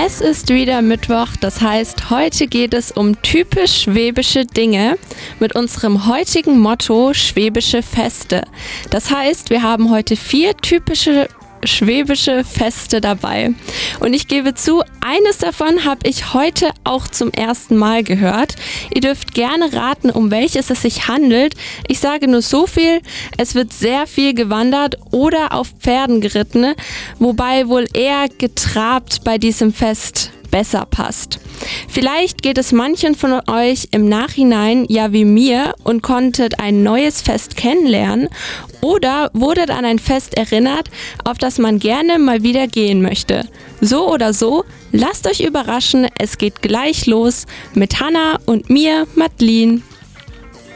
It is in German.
Es ist wieder Mittwoch, das heißt, heute geht es um typisch schwäbische Dinge mit unserem heutigen Motto Schwäbische Feste. Das heißt, wir haben heute 4 typische schwäbische Feste dabei. Und ich gebe zu, eines davon habe ich heute auch zum ersten Mal gehört. Ihr dürft gerne raten, um welches es sich handelt. Ich sage nur so viel, es wird sehr viel gewandert oder auf Pferden geritten, wobei wohl eher getrabt bei diesem Fest besser passt. Vielleicht geht es manchen von euch im Nachhinein ja wie mir und konntet ein neues Fest kennenlernen oder wurdet an ein Fest erinnert, auf das man gerne mal wieder gehen möchte. So oder so, lasst euch überraschen, es geht gleich los mit Hannah und mir, Madeline.